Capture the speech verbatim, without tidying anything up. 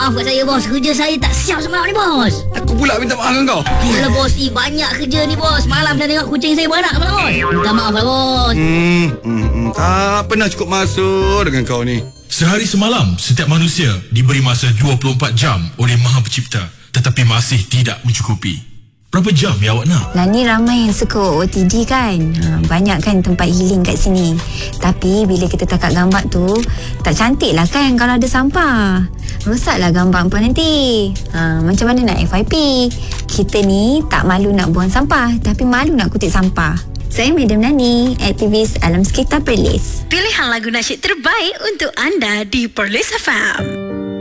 maaf kat saya bos. Kerja saya tak siap semalam ni bos. Aku pula minta maaf dengan kau. Yalah bos, eh, banyak kerja ni bos. Malam saya tengok kucing saya beranak malam bos. Minta maaf lah bos. Hmm, hmm, hmm. Tak pernah cukup masa dengan kau ni. Sehari semalam, setiap manusia diberi masa dua puluh empat jam oleh Maha Pencipta, tetapi masih tidak mencukupi. Berapa jam yang awak nak? Lah ni ramai yang suka O T D kan. Ha, banyak kan tempat healing kat sini. Tapi bila kita takat gambar tu, tak cantik lah kan kalau ada sampah. Rosaklah gambar hampa nanti. Ha, macam mana nak F Y P? Kita ni tak malu nak buang sampah, tapi malu nak kutip sampah. Saya Madam Nani, aktivis alam sekitar Perlis. Pilihan lagu nasyid terbaik untuk anda di Perlis F M.